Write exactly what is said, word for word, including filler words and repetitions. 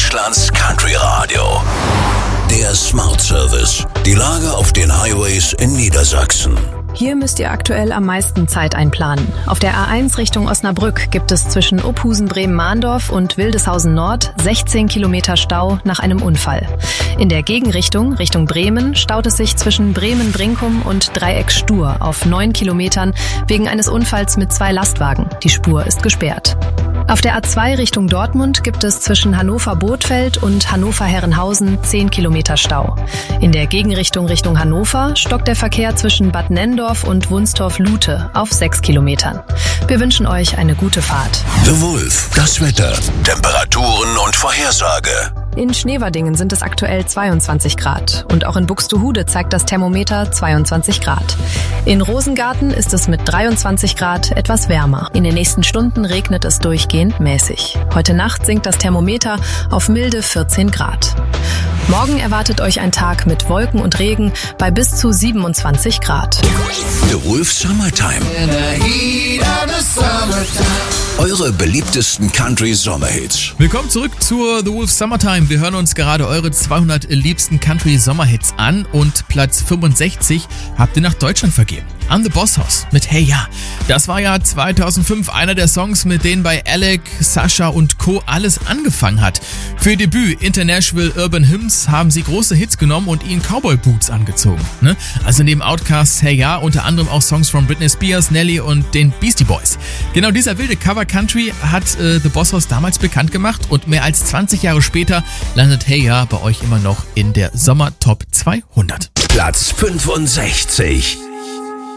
Deutschlands Country Radio. Der Smart Service. Die Lage auf den Highways in Niedersachsen. Hier müsst ihr aktuell am meisten Zeit einplanen. Auf der A eins Richtung Osnabrück gibt es zwischen Ophusen, Bremen-Mahndorf und Wildeshausen Nord sechzehn Kilometer Stau nach einem Unfall. In der Gegenrichtung, Richtung Bremen, staut es sich zwischen Bremen-Brinkum und Dreieck Stur auf neun Kilometern wegen eines Unfalls mit zwei Lastwagen. Die Spur ist gesperrt. Auf der A zwei Richtung Dortmund gibt es zwischen Hannover-Bothfeld und Hannover-Herrenhausen zehn Kilometer Stau. In der Gegenrichtung Richtung Hannover stockt der Verkehr zwischen Bad Nenndorf und Wunstorf-Lute auf sechs Kilometern. Wir wünschen euch eine gute Fahrt. The Wolf, das Wetter, Temperaturen und Vorhersage. In Schneverdingen sind es aktuell zweiundzwanzig Grad und auch in Buxtehude zeigt das Thermometer zweiundzwanzig Grad. In Rosengarten ist es mit dreiundzwanzig Grad etwas wärmer. In den nächsten Stunden regnet es durchgehend mäßig. Heute Nacht sinkt das Thermometer auf milde vierzehn Grad. Morgen erwartet euch ein Tag mit Wolken und Regen bei bis zu siebenundzwanzig Grad. The Wolf Summertime. Eure beliebtesten Country-Sommerhits. Willkommen zurück zur The Wolf Summertime. Wir hören uns gerade eure zweihundert liebsten Country-Sommerhits an und Platz fünfundsechzig habt ihr nach Deutschland vergeben. An The Boss House mit Hey Ja. Das war ja zweitausendfünf einer der Songs, mit denen bei Alec, Sascha und Co. alles angefangen hat. Für ihr Debüt International Urban Hymns haben sie große Hits genommen und ihnen Cowboy Boots angezogen. Ne? Also neben Outkast, Hey Ja, unter anderem auch Songs von Britney Spears, Nelly und den Beastie Boys. Genau dieser wilde Cover Country hat äh, The Boss House damals bekannt gemacht und mehr als zwanzig Jahre später landet Hey Ja bei euch immer noch in der Sommer Top zweihundert. Platz fünfundsechzig.